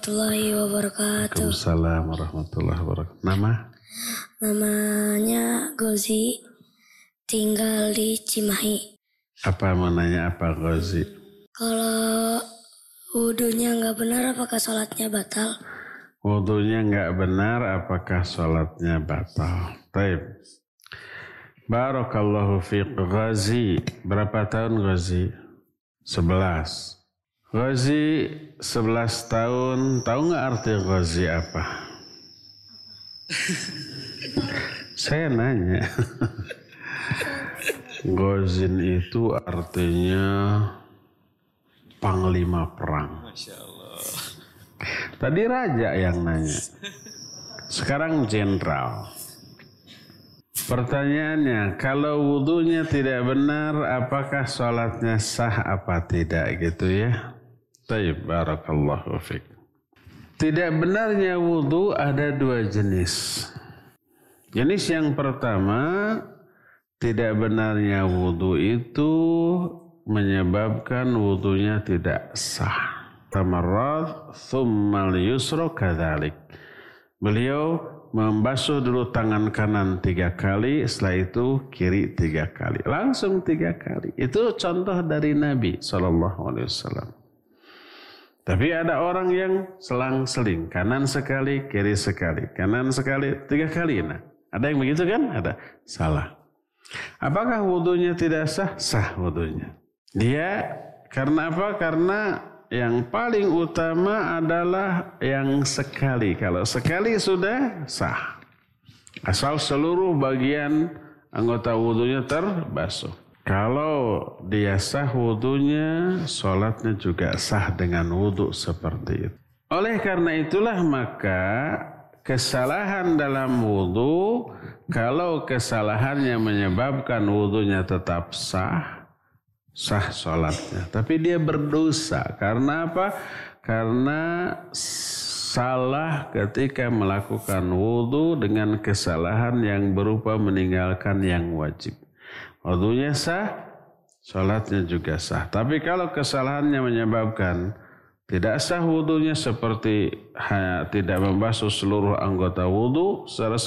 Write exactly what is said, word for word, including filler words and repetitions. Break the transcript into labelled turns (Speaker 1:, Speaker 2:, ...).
Speaker 1: warahmatullahi wabarakatuh.
Speaker 2: Waalaikumsalam warahmatullahi wabarakatuh. Nama?
Speaker 1: Namanya Gozi, tinggal di Cimahi.
Speaker 2: Apa mau nanya apa Gozi?
Speaker 1: Kalau wudunya nggak benar, apakah sholatnya batal?
Speaker 2: Wudunya nggak benar, apakah sholatnya batal? Baik. Barakallahu fiqh. Ghazi, berapa tahun Ghazi? Sebelas. Ghazi sebelas tahun, tahu nggak arti Ghazi apa? Saya nanya. Ghazin itu artinya panglima perang.
Speaker 3: Masya Allah.
Speaker 2: Tadi raja yang nanya. Sekarang jenderal. Pertanyaannya, kalau wudunya tidak benar, apakah sholatnya sah apa tidak gitu ya? Taib, barakallahu fiqh. Tidak benarnya wudu ada dua jenis. Jenis yang pertama, tidak benarnya wudu itu menyebabkan wudunya tidak sah. Tamarrad, thummal yusra kadzalik. Beliau membasuh dulu tangan kanan tiga kali, setelah itu kiri tiga kali. Langsung tiga kali. Itu contoh dari Nabi shallallahu alaihi wasallam. Tapi ada orang yang selang-seling. Kanan sekali, kiri sekali. Kanan sekali, tiga kali. Nah, ada yang begitu kan? Ada. Salah. Apakah wudunya tidak sah? Sah wudunya. Dia karena apa? Karena yang paling utama adalah yang sekali. Kalau sekali sudah sah. Asal seluruh bagian anggota wudunya terbasuh. Kalau dia sah wudunya, sholatnya juga sah dengan wudu seperti itu. Oleh karena itulah maka kesalahan dalam wudu, kalau kesalahannya menyebabkan wudunya tetap sah, sah sholatnya. Tapi dia berdosa. Karena apa? Karena salah ketika melakukan wudu dengan kesalahan yang berupa meninggalkan yang wajib. Wudunya sah, sholatnya juga sah. Tapi kalau kesalahannya menyebabkan tidak sah wudunya seperti tidak membasuh seluruh anggota wudu,